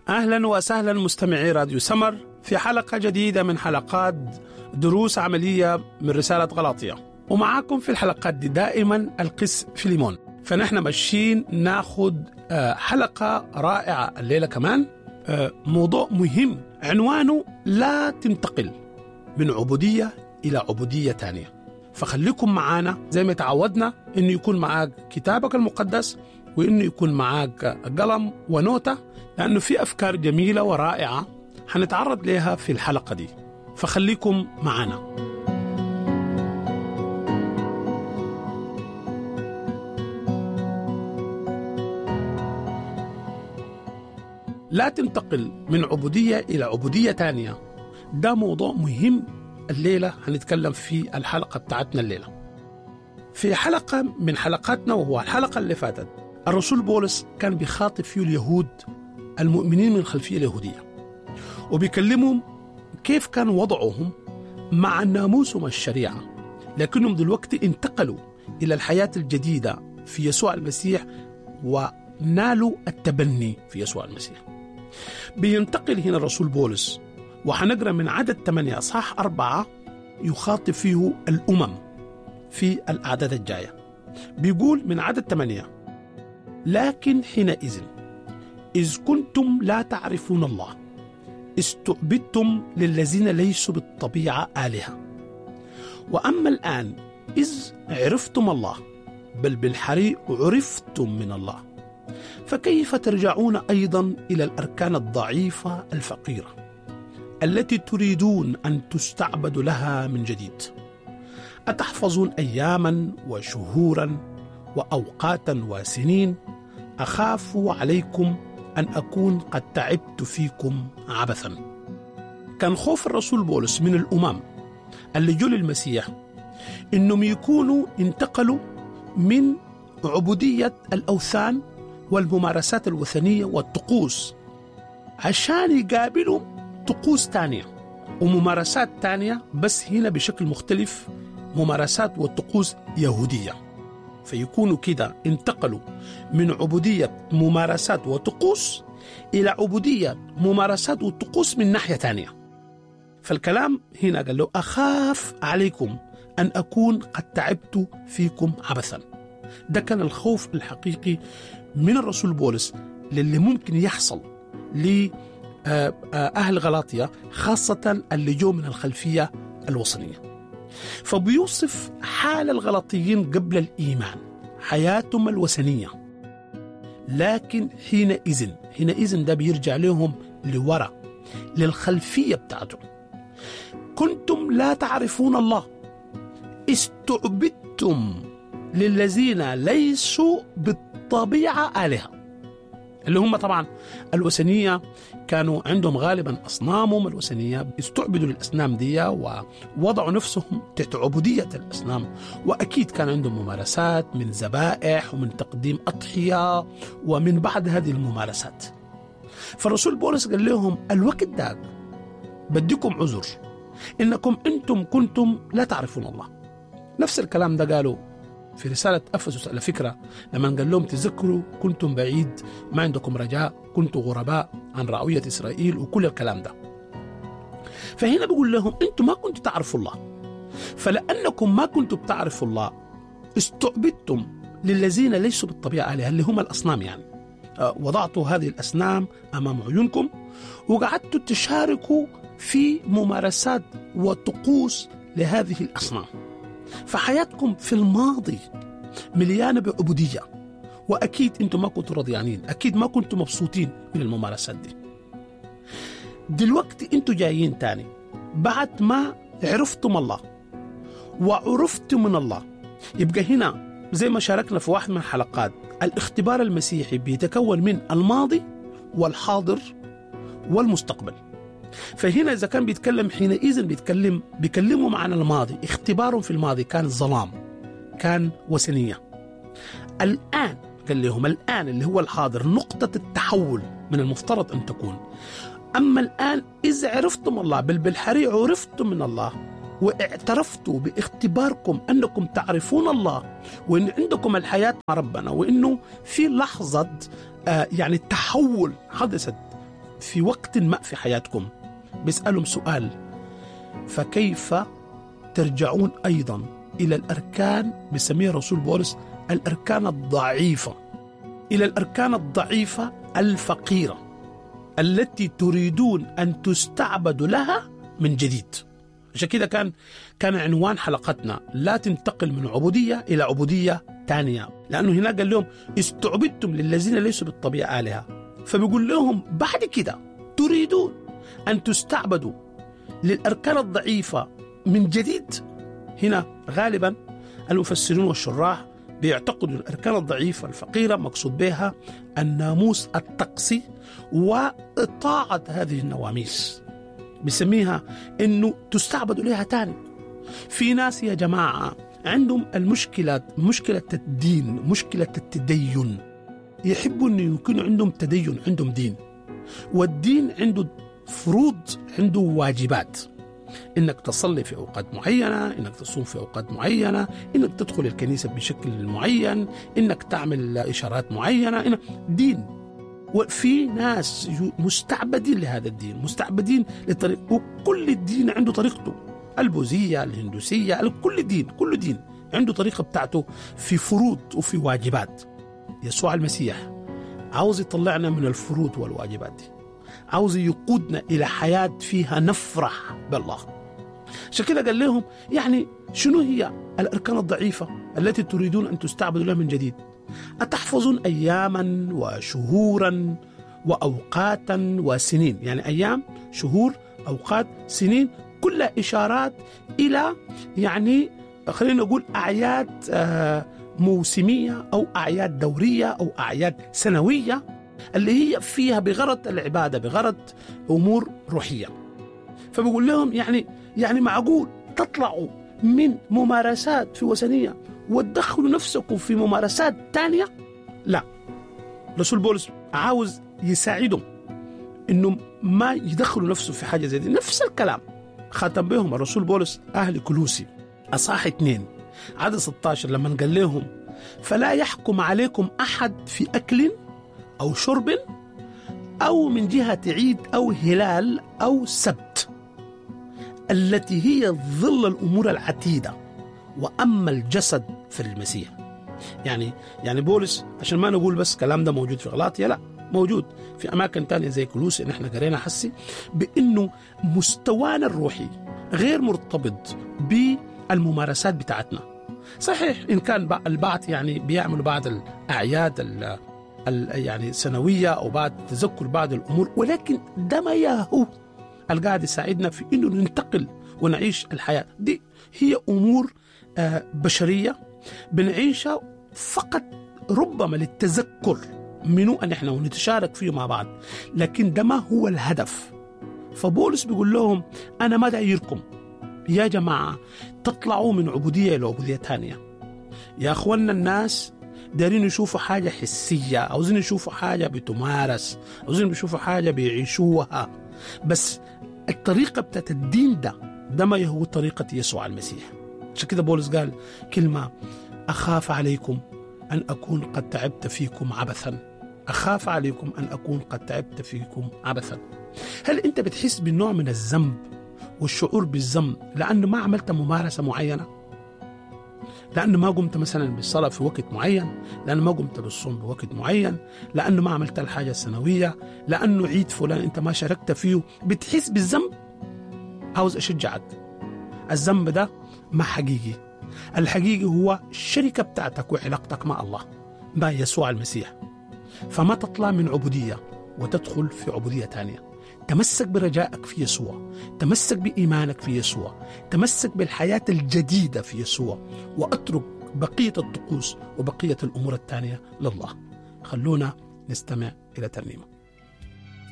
أهلا وسهلا مستمعي راديو سمر في حلقة جديدة من حلقات دروس عملية من رسالة غلاطية. ومعاكم في الحلقات دي دائما القس فيليمون. فنحن ماشيين ناخد حلقة رائعة الليلة كمان، موضوع مهم عنوانه لا تنتقل من عبودية إلى عبودية تانية. فخليكم معانا زي ما تعودنا إنه يكون معاك كتابك المقدس وإنه يكون معاك قلم ونوتة، لأنه في أفكار جميلة ورائعة هنتعرض لها في الحلقة دي. فخليكم معانا. لا تنتقل من عبودية إلى عبودية تانية، ده موضوع مهم الليلة هنتكلم في الحلقة بتاعتنا الليلة. في حلقة من حلقاتنا وهو الحلقة اللي فاتت، الرسول بولس كان بيخاطب فيه اليهود المؤمنين من الخلفية اليهودية، وبيكلمهم كيف كان وضعهم مع الناموس ومع الشريعة، لكنهم دلوقتي انتقلوا إلى الحياة الجديدة في يسوع المسيح ونالوا التبني في يسوع المسيح. بينتقل هنا الرسول بولس، وحنقرأ من عدد 8 أصحاح 4 يخاطب فيه الأمم في الأعداد الجاية. بيقول من عدد 8: لكن حينئذ إذ كنتم لا تعرفون الله استعبدتم للذين ليسوا بالطبيعة آلهة، وأما الآن إذ عرفتم الله بل بالحري عرفتم من الله، فكيف ترجعون أيضا إلى الأركان الضعيفة الفقيرة التي تريدون أن تستعبدوا لها من جديد؟ أتحفظون أياما وشهورا وأوقاتا وسنين؟ أخاف عليكم أن أكون قد تعبت فيكم عبثا. كان خوف الرسول بولس من الأمم اللي جو للمسيح إنهم يكونوا انتقلوا من عبودية الأوثان والممارسات الوثنية والطقوس عشان يقابلوا طقوس تانية وممارسات تانية، بس هنا بشكل مختلف، ممارسات وطقوس يهودية. فيكونوا كده انتقلوا من عبودية ممارسات وطقوس إلى عبودية ممارسات وطقوس من ناحية تانية. فالكلام هنا قال له أخاف عليكم أن أكون قد تعبت فيكم عبثا. ده كان الخوف الحقيقي من الرسول بولس للي ممكن يحصل لأهل غلاطية، خاصة اللي جو من الخلفية الوثنية. فبيوصف حال الغلاطيين قبل الإيمان، حياتهم الوثنية. لكن حينئذ ده بيرجع لهم لورا للخلفية بتاعتهم. كنتم لا تعرفون الله استعبدتم للذين ليسوا بالطبيعة آلهة، اللي هم طبعا الوثنية كانوا عندهم غالبا أصنامهم الوثنية، استعبدوا للأصنام دي ووضعوا نفسهم تحت عبودية الأصنام، وأكيد كان عندهم ممارسات من ذبائح ومن تقديم أضحية ومن بعد هذه الممارسات. فالرسول بولس قال لهم الوقت ده بديكم عذر إنكم أنتم كنتم لا تعرفون الله. نفس الكلام ده قالوا في رسالة أفسس على فكرة، لما قال لهم تذكروا كنتم بعيد، ما عندكم رجاء، كنتم غرباء عن رعوية إسرائيل، وكل الكلام ده. فهنا بيقول لهم أنتم ما كنتم تعرفوا الله، فلأنكم ما كنتم تعرفوا الله استعبدتم للذين ليسوا بالطبيعة آلهة، اللي هم الأصنام. يعني وضعتوا هذه الأصنام أمام عيونكم وقعدتوا تشاركوا في ممارسات وطقوس لهذه الأصنام. فحياتكم في الماضي مليانة بعبودية، وأكيد أنتم ما كنتوا رضيانين، أكيد ما كنتوا مبسوطين من الممارسات دي. دلوقتي أنتم جايين تاني بعد ما عرفتم الله وعرفتم من الله. يبقى هنا زي ما شاركنا في واحد من الحلقات، الاختبار المسيحي بيتكون من الماضي والحاضر والمستقبل. فهنا إذا كان بيتكلم حينئذ بيكلموا عن الماضي، اختبارهم في الماضي كان ظلام، كان وثنية. الآن قال لهم الآن اللي هو الحاضر نقطة التحول من المفترض أن تكون. أما الآن إذا عرفتم الله بل بالحري عرفتم من الله، واعترفتوا باختباركم أنكم تعرفون الله وأن عندكم الحياة مع ربنا، وأنه في لحظة يعني التحول حدثت في وقت ما في حياتكم بيسألهم سؤال: فكيف ترجعون أيضا إلى الأركان، بسميها رسول بولس الأركان الضعيفة، إلى الأركان الضعيفة الفقيرة التي تريدون أن تستعبدوا لها من جديد. عشان كده كان عنوان حلقتنا: لا تنتقل من عبودية إلى عبودية تانية، لأنه هنا قال لهم استعبدتم للذين ليسوا بالطبيعة آلهة، فبيقول لهم بعد كده تريدون أن تستعبدوا للأركان الضعيفة من جديد. هنا غالبا المفسرين والشراح بيعتقدوا الأركان الضعيفة الفقيرة مقصود بها الناموس الطقسي وإطاعة هذه النواميس، بسميها إنه تستعبدوا لها تاني. في ناس يا جماعة عندهم مشكلة الدين، مشكلة التدين، يحبوا أن يكون عندهم تدين، عندهم دين، والدين عنده فروض، عنده واجبات، إنك تصلي في أوقات معينة، إنك تصوم في أوقات معينة، إنك تدخل الكنيسة بشكل معين، إنك تعمل إشارات معينة، دين. وفي ناس مستعبدين لهذا الدين، مستعبدين للطريق، وكل الدين عنده طريقته، البوذية، الهندوسية، كل دين عنده طريقة بتاعته في فروض وفي واجبات. يسوع المسيح عاوز يطلعنا من الفروض والواجبات دي، عاوز يقودنا إلى حياة فيها نفرح بالله. عشان كده قال لهم يعني شنو هي الأركان الضعيفة التي تريدون أن تستعبدوا لها من جديد؟ أتحفظون أياما وشهورا وأوقاتا وسنين، يعني أيام، شهور، أوقات، سنين، كلها إشارات إلى يعني خلينا نقول أعياد موسمية أو أعياد دورية أو أعياد سنوية اللي هي فيها بغرض العبادة، بغرض أمور روحية. فبقول لهم يعني معقول تطلعوا من ممارسات في وثنية وتدخلوا نفسكم في ممارسات تانية؟ لا، رسول بولس عاوز يساعدهم إنه ما يدخلوا نفسه في حاجة زي دي. نفس الكلام ختم بهم الرسول بولس أهل كولوسي أصحاح 2 عدد 16 لما قال لهم: فلا يحكم عليكم أحد في أكل أو شرب أو من جهة عيد أو هلال أو سبت التي هي ظل الأمور العتيدة، وأما الجسد في المسيح. يعني بولس عشان ما نقول بس كلام ده موجود في غلاطية، لا، موجود في أماكن تانية زي كولوسي إن احنا قرينا حسي بأنه مستوانا الروحي غير مرتبط بالممارسات بتاعتنا. صحيح إن كان البعض يعني بيعملوا بعض الأعياد يعني سنوية أو بعد تذكر بعض الأمور، ولكن ده ما يهو القاعد يساعدنا في إنه ننتقل ونعيش الحياة دي. هي أمور بشرية بنعيشها فقط ربما للتذكر منه أن احنا ونتشارك فيه مع بعض، لكن ده ما هو الهدف. فبولس بيقول لهم أنا ما دايركم يا جماعة تطلعوا من عبودية إلى عبودية تانية. يا أخوانا الناس دارين يشوفوا حاجة حسية، عاوزين يشوفوا حاجة بتمارس، عاوزين يشوفوا حاجة بيعيشوها، بس الطريقة بتاعت الدين ده ما هو طريقة يسوع المسيح. عشان كده بولس قال كلمة: أخاف عليكم أن أكون قد تعبت فيكم عبثا. أخاف عليكم أن أكون قد تعبت فيكم عبثا. هل أنت بتحس بالنوع من الذنب والشعور بالذنب لأنه ما عملت ممارسة معينة؟ لأنه ما قمت مثلا بالصلاة في وقت معين، لأنه ما قمت بالصوم بوقت معين، لأنه ما عملت الحاجة السنوية، لأنه عيد فلان أنت ما شاركت فيه، بتحس بالذنب؟ عاوز أشجعك، الذنب ده ما حقيقي. الحقيقي هو الشركة بتاعتك وعلاقتك مع الله، مع يسوع المسيح. فما تطلع من عبودية وتدخل في عبودية تانية. تمسك برجائك في يسوع، تمسك بإيمانك في يسوع، تمسك بالحياة الجديدة في يسوع، وأترك بقية الطقوس وبقية الأمور التانية لله. خلونا نستمع إلى ترنيمة.